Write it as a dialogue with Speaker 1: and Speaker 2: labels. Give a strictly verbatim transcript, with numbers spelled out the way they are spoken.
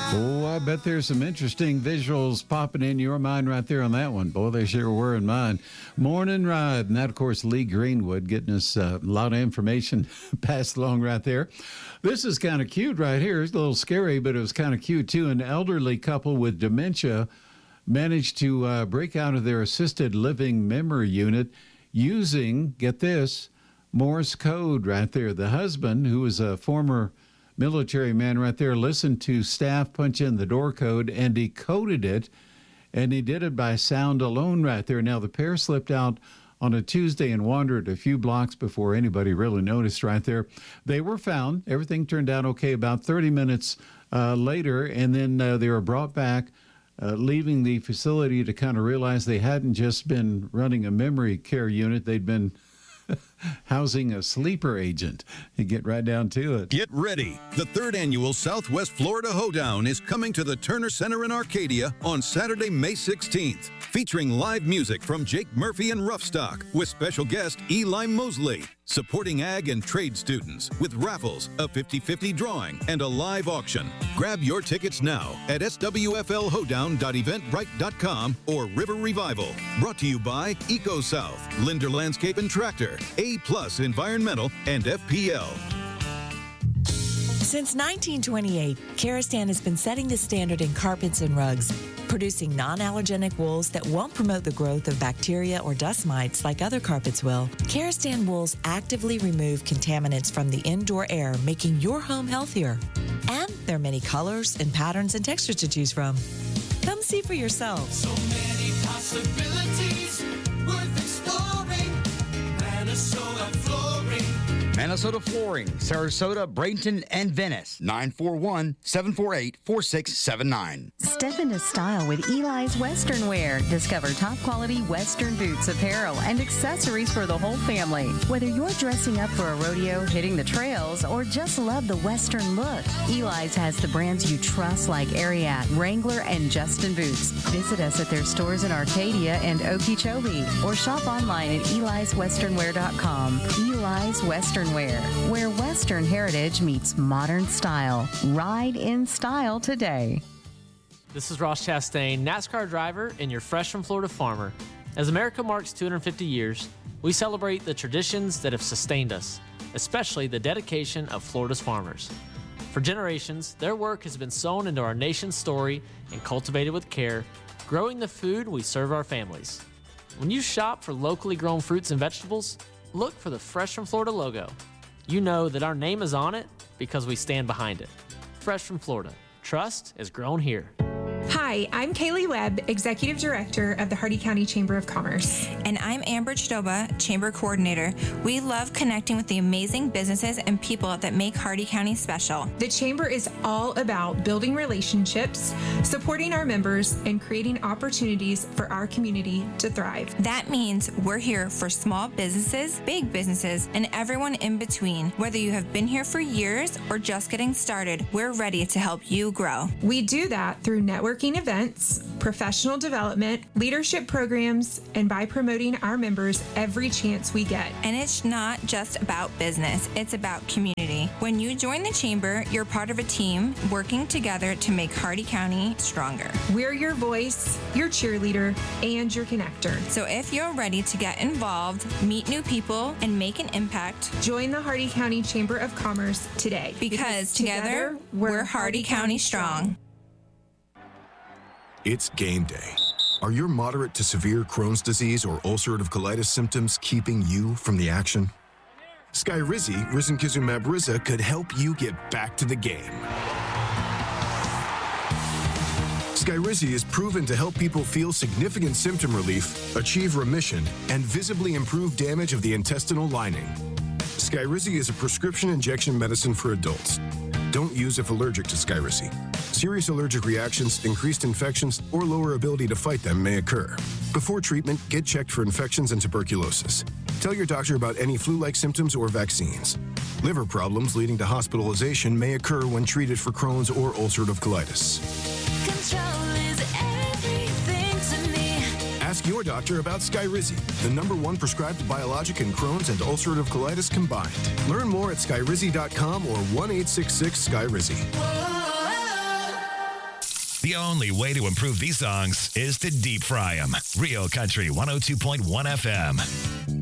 Speaker 1: Oh, I bet there's some interesting visuals popping in your mind right there on that one. Boy, they sure were in mine. Morning Ride. And that, of course, Lee Greenwood getting us uh, a lot of information passed along right there. This is kind of cute right here. It's a little scary, but it was kind of cute, too. An elderly couple with dementia managed to uh, break out of their assisted living memory unit using, get this, Morse code right there. The husband, who was a former military man right there, listened to staff punch in the door code and decoded it, and he did it by sound alone right there. Now, the pair slipped out on a Tuesday and wandered a few blocks before anybody really noticed right there. They were found. Everything turned out okay about thirty minutes uh, later, and then uh, they were brought back, uh, leaving the facility to kind of realize they hadn't just been running a memory care unit. They'd been housing a sleeper agent. You get right down to it.
Speaker 2: Get ready. The third annual Southwest Florida Hoedown is coming to the Turner Center in Arcadia on Saturday, May sixteenth, featuring live music from Jake Murphy and Roughstock with special guest Eli Mosley, supporting ag and trade students with raffles, a fifty-fifty drawing, and a live auction. Grab your tickets now at s w f l hoedown dot eventbrite dot com or River Revival. Brought to you by EcoSouth, Linder Landscape and Tractor, A Plus Environmental, and F P L.
Speaker 3: Since nineteen twenty-eight, Karastan has been setting the standard in carpets and rugs, producing non-allergenic wools that won't promote the growth of bacteria or dust mites like other carpets will. Karastan wools actively remove contaminants from the indoor air, making your home healthier. And there are many colors and patterns and textures to choose from. Come see for yourself.
Speaker 4: So many possibilities worth exploring. Minnesota Flooring.
Speaker 5: Minnesota Flooring, Sarasota, Bradenton, and Venice. nine four one, seven four eight, four six seven nine.
Speaker 6: Step into style with Eli's Western Wear. Discover top quality Western boots, apparel, and accessories for the whole family. Whether you're dressing up for a rodeo, hitting the trails, or just love the Western look, Eli's has the brands you trust like Ariat, Wrangler, and Justin Boots. Visit us at their stores in Arcadia and Okeechobee, or shop online at elis western wear dot com. Eli's Western Wear, where Western heritage meets modern style. Ride in style today.
Speaker 7: This is Ross Chastain, NASCAR driver and your Fresh from Florida farmer. As America marks two hundred fifty years, we celebrate the traditions that have sustained us, especially the dedication of Florida's farmers. For generations, their work has been sewn into our nation's story and cultivated with care, growing the food we serve our families. When you shop for locally grown fruits and vegetables, look for the Fresh from Florida logo. You know that our name is on it because we stand behind it. Fresh from Florida. Trust is grown here.
Speaker 8: Hi, I'm Kaylee Webb, Executive Director of the Hardee County Chamber of Commerce.
Speaker 9: And I'm Amber Chtoba, Chamber Coordinator. We love connecting with the amazing businesses and people that make Hardee County special.
Speaker 8: The Chamber is all about building relationships, supporting our members, and creating opportunities for our community to thrive.
Speaker 9: That means we're here for small businesses, big businesses, and everyone in between. Whether you have been here for years or just getting started, we're ready to help you grow.
Speaker 8: We do that through networking events, professional development, leadership programs, and by promoting our members every chance we get.
Speaker 9: And it's not just about business, it's about community. When you join the Chamber, you're part of a team working together to make Hardee County stronger.
Speaker 8: We're your voice, your cheerleader, and your connector.
Speaker 9: So if you're ready to get involved, meet new people, and make an impact,
Speaker 8: join the Hardee County Chamber of Commerce today.
Speaker 9: Because, because together, together, we're, we're Hardee County strong.
Speaker 10: It's game day. Are your moderate to severe Crohn's disease or ulcerative colitis symptoms keeping you from the action? Skyrizi, risankizumab Riza, could help you get back to the game. Skyrizi is proven to help people feel significant symptom relief, achieve remission, and visibly improve damage of the intestinal lining. Skyrizi is a prescription injection medicine for adults. Don't use if allergic to Skyrizi. Serious allergic reactions, increased infections, or lower ability to fight them may occur. Before treatment, get checked for infections and tuberculosis. Tell your doctor about any flu-like symptoms or vaccines. Liver problems leading to hospitalization may occur when treated for Crohn's or ulcerative colitis.
Speaker 4: Control is everything to me.
Speaker 10: Ask your doctor about Skyrizi, the number one prescribed biologic in Crohn's and ulcerative colitis combined. Learn more at skyrizi dot com or one eight six six Skyrizi.
Speaker 11: The only way to improve these songs is to deep fry them. Real Country one oh two point one F M.